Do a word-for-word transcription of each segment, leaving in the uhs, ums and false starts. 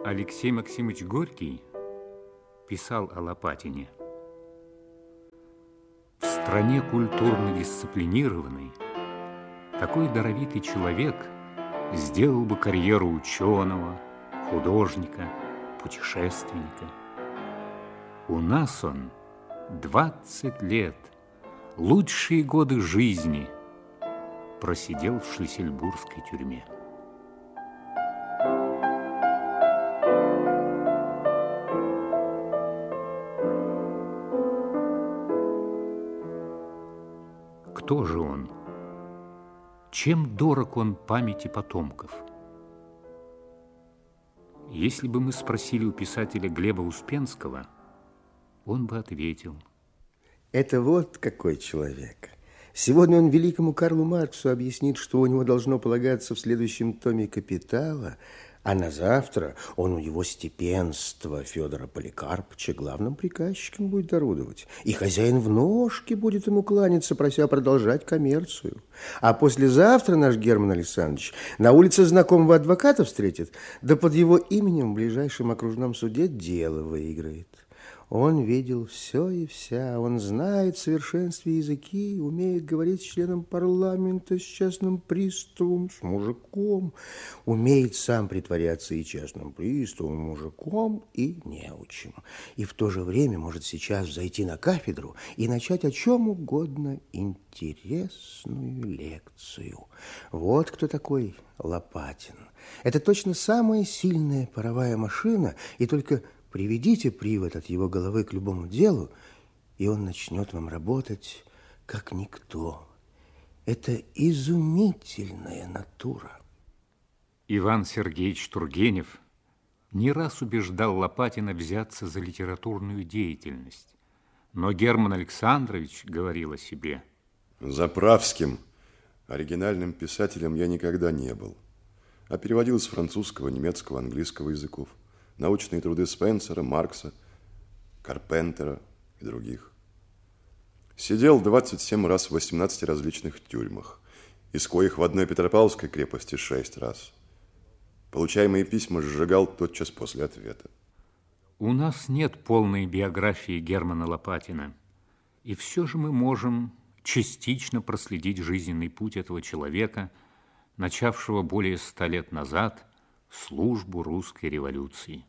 Алексей Максимович Горький писал о Лопатине. В стране культурно дисциплинированной такой даровитый человек сделал бы карьеру ученого, художника, путешественника. У нас он двадцать лет, лучшие годы жизни просидел в шлиссельбургской тюрьме. Кто же он? Чем дорог он памяти потомков? Если бы мы спросили у писателя Глеба Успенского, он бы ответил. Это вот какой человек. Сегодня он великому Карлу Марксу объяснит, что у него должно полагаться в следующем томе «Капитала», а на завтра он у его степенства Федора Поликарповича главным приказчиком будет орудовать. И хозяин в ножке будет ему кланяться, прося продолжать коммерцию. А послезавтра наш Герман Александрович на улице знакомого адвоката встретит, да под его именем в ближайшем окружном суде дело выиграет. Он видел все и вся, он знает в совершенстве языки, умеет говорить с членом парламента, с частным приставом, с мужиком, умеет сам притворяться и частным приставом, и мужиком, и неучим. И в то же время может сейчас зайти на кафедру и начать о чем угодно интересную лекцию. Вот кто такой Лопатин. Это точно самая сильная паровая машина, и только... Приведите привод от его головы к любому делу, и он начнет вам работать, как никто. Это изумительная натура. Иван Сергеевич Тургенев не раз убеждал Лопатина взяться за литературную деятельность. Но Герман Александрович говорил о себе. Заправским, оригинальным писателем я никогда не был, а переводил с французского, немецкого, английского языков. Научные труды Спенсера, Маркса, Карпентера и других. Сидел двадцать семь раз в восемнадцати различных тюрьмах, из коих в одной Петропавловской крепости шесть раз. Получаемые письма сжигал тотчас после ответа. У нас нет полной биографии Германа Лопатина, и все же мы можем частично проследить жизненный путь этого человека, начавшего более ста лет назад службу русской революции.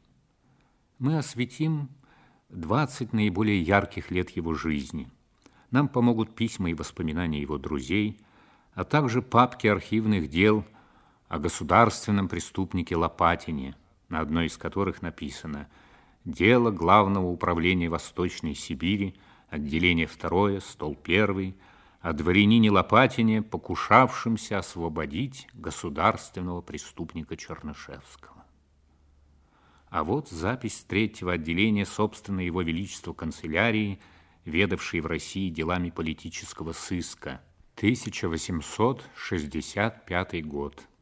Мы осветим двадцать наиболее ярких лет его жизни. Нам помогут письма и воспоминания его друзей, а также папки архивных дел о государственном преступнике Лопатине, на одной из которых написано «Дело Главного управления Восточной Сибири, отделение второе, стол первый, о дворянине Лопатине, покушавшемся освободить государственного преступника Чернышевского». А вот запись третьего отделения собственной его величества канцелярии, ведавшей в России делами политического сыска, тысяча восемьсот шестьдесят пятый год.